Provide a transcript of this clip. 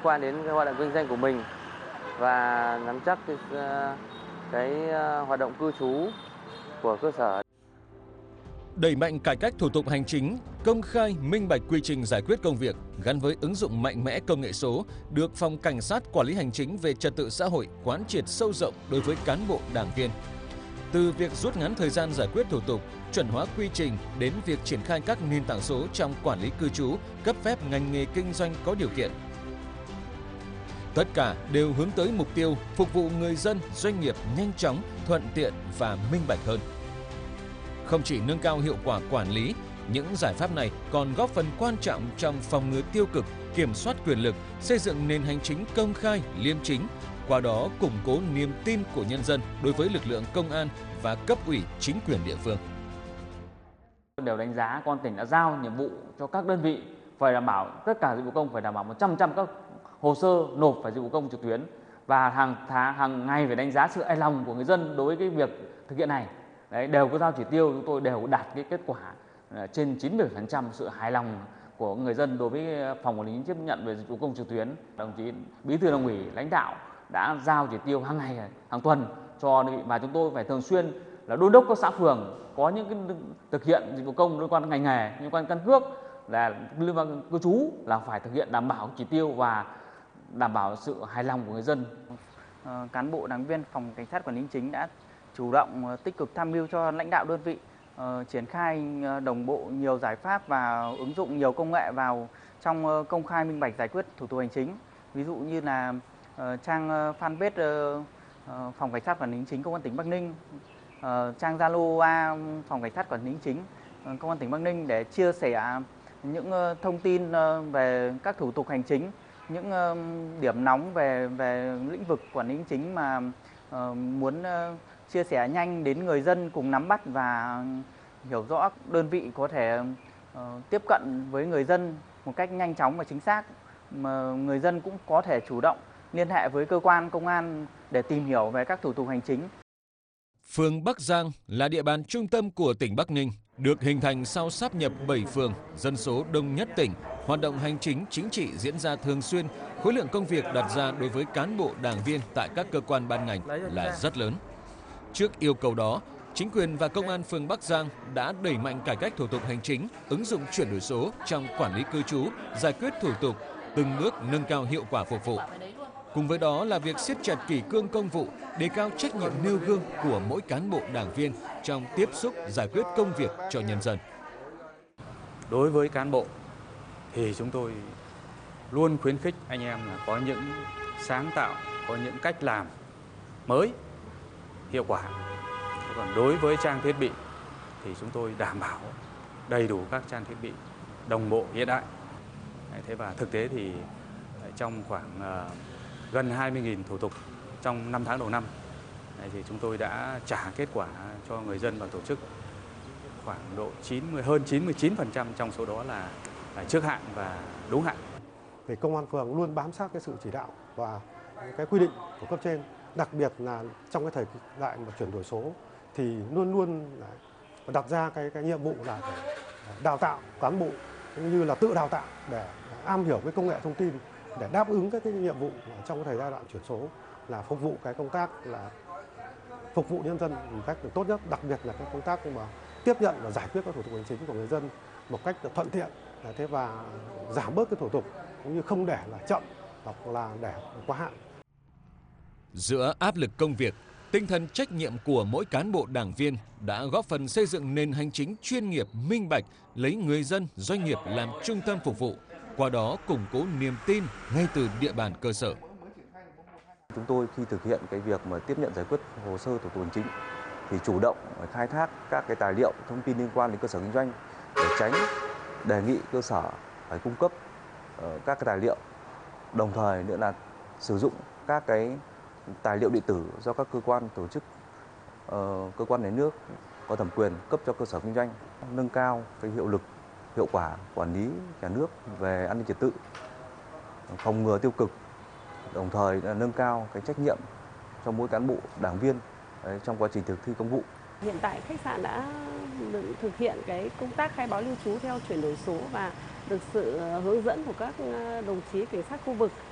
quan đến cái hoạt động kinh doanh của mình và nắm chắc hoạt động cư trú của cơ sở. Đẩy mạnh cải cách thủ tục hành chính, công khai, minh bạch quy trình giải quyết công việc gắn với ứng dụng mạnh mẽ công nghệ số được Phòng Cảnh sát Quản lý Hành chính về Trật tự xã hội quán triệt sâu rộng đối với cán bộ đảng viên. Từ việc rút ngắn thời gian giải quyết thủ tục, chuẩn hóa quy trình đến việc triển khai các nền tảng số trong quản lý cư trú, cấp phép ngành nghề kinh doanh có điều kiện. Tất cả đều hướng tới mục tiêu phục vụ người dân, doanh nghiệp nhanh chóng, thuận tiện và minh bạch hơn. Không chỉ nâng cao hiệu quả quản lý, những giải pháp này còn góp phần quan trọng trong phòng ngừa tiêu cực, kiểm soát quyền lực, xây dựng nền hành chính công khai, liêm chính, qua đó củng cố niềm tin của nhân dân đối với lực lượng công an và cấp ủy chính quyền địa phương. Đều đánh giá Công an tỉnh đã giao nhiệm vụ cho các đơn vị phải đảm bảo tất cả dịch vụ công phải đảm bảo 100% các hồ sơ nộp phải dịch vụ công trực tuyến và hàng ngày phải đánh giá sự hài lòng của người dân đối với cái việc thực hiện này. Đấy, đều có giao chỉ tiêu, chúng tôi đều đạt cái kết quả trên 97% sự hài lòng của người dân đối với phòng quản lý tiếp nhận về dịch vụ công trực tuyến. Đồng chí Bí thư Đảng ủy, lãnh đạo đã giao chỉ tiêu hàng ngày, hàng tuần cho đơn vị và chúng tôi phải thường xuyên là đôn đốc các xã phường có những cái thực hiện dịch vụ công liên quan đến ngành nghề, liên quan đến căn cước, là liên quan cư trú là phải thực hiện đảm bảo chỉ tiêu và đảm bảo sự hài lòng của người dân. Cán bộ đảng viên Phòng Cảnh sát Quản lý Hành chính đã chủ động tích cực tham mưu cho lãnh đạo đơn vị triển khai đồng bộ nhiều giải pháp và ứng dụng nhiều công nghệ vào trong công khai minh bạch giải quyết thủ tục hành chính. Ví dụ như là trang fanpage Phòng Cảnh sát Quản lý Hành chính Công an tỉnh Bắc Ninh, trang Zalo Phòng Cảnh sát Quản lý Hành chính Công an tỉnh Bắc Ninh để chia sẻ những thông tin về các thủ tục hành chính, những điểm nóng về lĩnh vực quản lý hành chính mà muốn chia sẻ nhanh đến người dân cùng nắm bắt và hiểu rõ. Đơn vị có thể tiếp cận với người dân một cách nhanh chóng và chính xác, mà người dân cũng có thể chủ động liên hệ với cơ quan công an để tìm hiểu về các thủ tục hành chính. Phường Bắc Giang là địa bàn trung tâm của tỉnh Bắc Ninh, được hình thành sau sáp nhập 7 phường, dân số đông nhất tỉnh, hoạt động hành chính, chính trị diễn ra thường xuyên, khối lượng công việc đặt ra đối với cán bộ đảng viên tại các cơ quan ban ngành là rất lớn. Trước yêu cầu đó, chính quyền và công an phường Bắc Giang đã đẩy mạnh cải cách thủ tục hành chính, ứng dụng chuyển đổi số trong quản lý cư trú, giải quyết thủ tục, từng bước nâng cao hiệu quả phục vụ. Cùng với đó là việc siết chặt kỷ cương công vụ, đề cao trách nhiệm nêu gương của mỗi cán bộ đảng viên trong tiếp xúc giải quyết công việc cho nhân dân. Đối với cán bộ thì chúng tôi luôn khuyến khích anh em là có những sáng tạo, có những cách làm mới, hiệu quả. Còn đối với trang thiết bị thì chúng tôi đảm bảo đầy đủ các trang thiết bị đồng bộ hiện đại. Thế và thực tế thì trong khoảng gần 20.000 thủ tục trong 5 tháng đầu năm thì chúng tôi đã trả kết quả cho người dân và tổ chức khoảng độ hơn 99% trong số đó là trước hạn và đúng hạn. Thì công an phường luôn bám sát cái sự chỉ đạo và cái quy định của cấp trên, đặc biệt là trong cái thời đại mà chuyển đổi số thì luôn luôn đặt ra cái nhiệm vụ là để đào tạo cán bộ cũng như là tự đào tạo để am hiểu cái công nghệ thông tin để đáp ứng các cái nhiệm vụ trong cái thời giai đoạn chuyển số, là phục vụ cái công tác là phục vụ nhân dân một cách được tốt nhất, đặc biệt là cái công tác mà tiếp nhận và giải quyết các thủ tục hành chính của người dân một cách thuận tiện, thế và giảm bớt cái thủ tục cũng như không để là chậm hoặc là để quá hạn. Giữa áp lực công việc, tinh thần trách nhiệm của mỗi cán bộ đảng viên đã góp phần xây dựng nền hành chính chuyên nghiệp, minh bạch, lấy người dân, doanh nghiệp làm trung tâm phục vụ, qua đó củng cố niềm tin ngay từ địa bàn cơ sở. Chúng tôi khi thực hiện cái việc mà tiếp nhận giải quyết hồ sơ thủ tục hành chính thì chủ động khai thác các cái tài liệu, thông tin liên quan đến cơ sở kinh doanh để tránh đề nghị cơ sở phải cung cấp các cái tài liệu, đồng thời nữa là sử dụng các cái tài liệu điện tử do các cơ quan tổ chức, cơ quan nhà nước có thẩm quyền cấp cho cơ sở kinh doanh, nâng cao cái hiệu lực, hiệu quả quản lý nhà nước về an ninh trật tự, phòng ngừa tiêu cực, đồng thời là nâng cao cái trách nhiệm cho mỗi cán bộ đảng viên trong quá trình thực thi công vụ. Hiện tại khách sạn đã thực hiện cái công tác khai báo lưu trú theo chuyển đổi số và được sự hướng dẫn của các đồng chí cảnh sát khu vực